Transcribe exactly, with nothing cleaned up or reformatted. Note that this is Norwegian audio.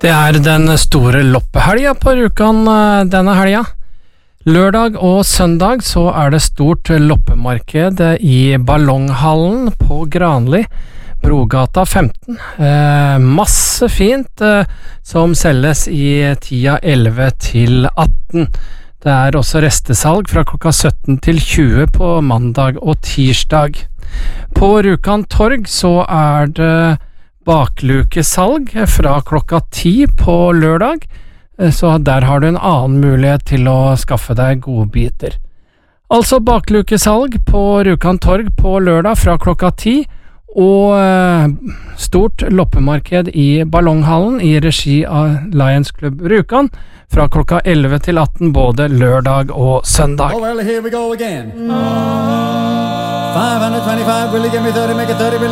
Det er den store loppehelga på Rjukan denne helga. Lørdag og søndag så er det stort loppemarked i Ballonghallen på Granli, Brogata femten. Eh, masse fint eh, som selges i tida elleve til atten. Det er også restesalg fra klokka sytten til tjue på mandag og tirsdag. På Rjukan torg så er det baklukesalg fra klokka ti på lørdag, så der har du en annen mulighet til å skaffe deg godbiter. Altså baklukesalg på Rjukan torg på lørdag fra klokka ti, og stort loppemarked i Ballonghallen i regi av Lions Club Rjukan fra klokka elleve til atten både lørdag og søndag. Oh well, here we go again. five hundred twenty-five, will you give me thirty, make it thirty, will